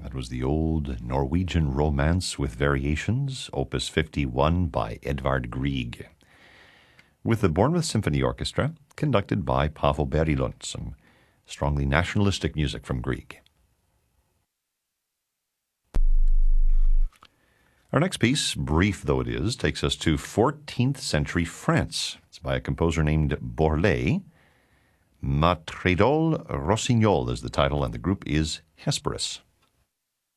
That was the old Norwegian Romance with Variations, Opus 51 by Edvard Grieg, with the Bournemouth Symphony Orchestra, conducted by Paavo Berilund, some strongly nationalistic music from Grieg. Our next piece, brief though it is, takes us to 14th century France. It's by a composer named Borlée. Matredol Rossignol is the title, and the group is Hesperus.